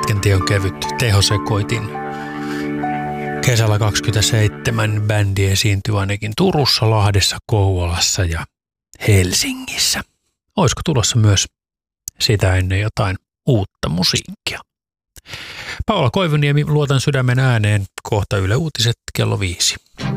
Laskentiin kevyt tehosekoitin. Kesällä 27 bändi esiintyi ainakin Turussa, Lahdessa, Kouvolassa ja Helsingissä. Olisiko tulossa myös sitä ennen jotain uutta musiikkia? Paula Koivuniemi, luotan sydämen ääneen, kohta Yle Uutiset kello 5.